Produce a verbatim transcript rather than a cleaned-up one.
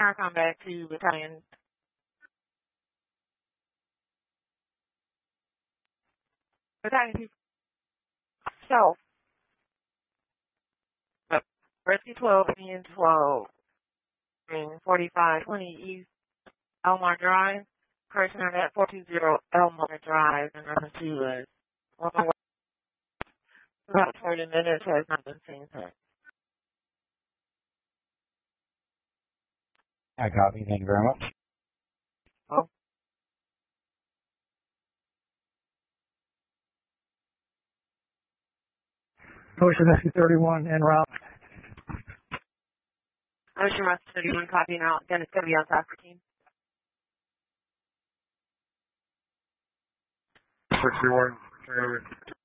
Aircom back to battalion. Battalion two. So, Rescue twelve, Union twelve, forty-five twenty East Elmore Drive. Person on that four two zero Elmore Drive, and number two is about forty minutes has not been seen since. I copy. Thank you very much. Oh. Ocean Rescue thirty-one en route. Ocean Rescue thirty-one copying out. Dennis going to be on top for team. sixty-one,